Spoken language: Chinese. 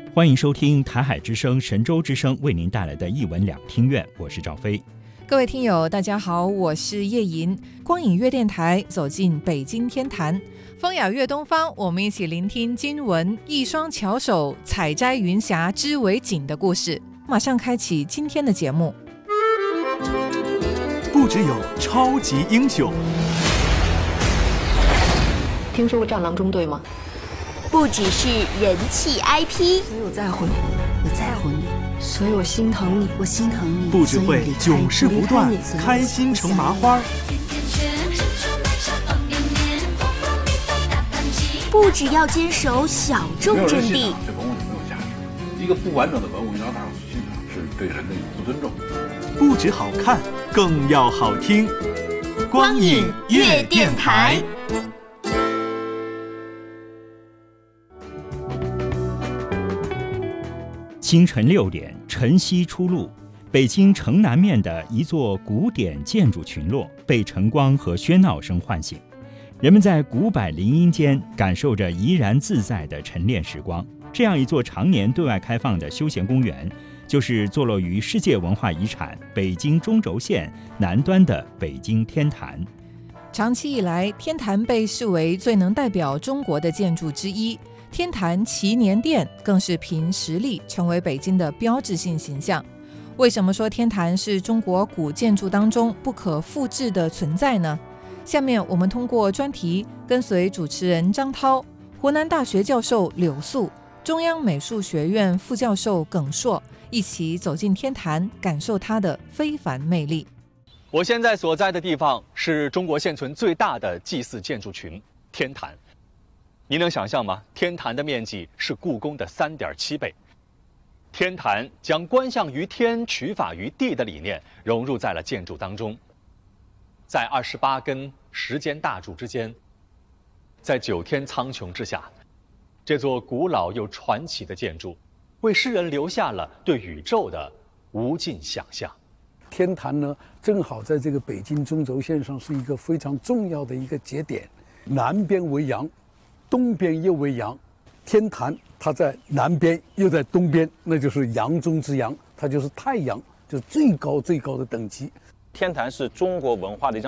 欢迎收听台海之声、神州之声为您带来的一文两听院，我是赵飞。 各位听友大家好，我是叶莹。光影乐电台走进北京天坛，风雅乐东方，我们一起聆听今文一双巧手采摘云霞织为锦的故事。马上开启今天的节目。 不只有超级英雄， 听说过战狼中队吗？ 不只是人气 IP， 所以我在乎你，我在乎你，所以我心疼你，我心疼你。 不只会囧事不断，开心成麻花。 不只要坚守小众阵地， 这文物就没有价值。一个不完整的文物，你让大伙去欣赏，是对人的不尊重。 不只好看，更要好听。光影乐电台。 清晨6点，晨曦初露，北京城南面的一座古典建筑群落被晨光和喧闹声唤醒，人们在古柏林荫间感受着怡然自在的晨练时光。这样一座常年对外开放的休闲公园，就是坐落于世界文化遗产北京中轴线南端的北京天坛。 长期以来，天坛被视为最能代表中国的建筑之一，天坛祈年殿更是凭实力成为北京的标志性形象。为什么说天坛是中国古建筑当中不可复制的存在呢？下面我们通过专题跟随主持人张涛、湖南大学教授柳素、中央美术学院副教授耿硕一起走进天坛，感受它的非凡魅力。 我现在所在的地方是中国现存最大的祭祀建筑群天坛。您能想象吗？天坛的面积是故宫的3.7倍。天坛将观象于天、取法于地的理念融入在了建筑当中，在28根时间大柱之间，在9天苍穹之下，这座古老又传奇的建筑为世人留下了对宇宙的无尽想象。 天坛呢，正好在这个北京中轴线上是一个非常重要的一个节点，南边为阳，东边又为阳，天坛它在南边又在东边，那就是阳中之阳，它就是太阳，就是最高最高的等级。 天坛是中国文化的一张